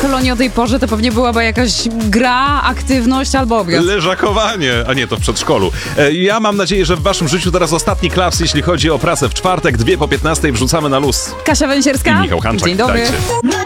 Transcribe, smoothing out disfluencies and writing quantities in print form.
Apolonii o tej porze to pewnie byłaby jakaś gra, aktywność albo obiad. Leżakowanie, a nie, to w przedszkolu. Ja mam nadzieję, że w waszym życiu teraz ostatni klaps, jeśli chodzi o pracę w czwartek, 2 po 15 wrzucamy na luz. Kasia Węsierska. I Michał Hanczak, Dzień dobry. witajcie.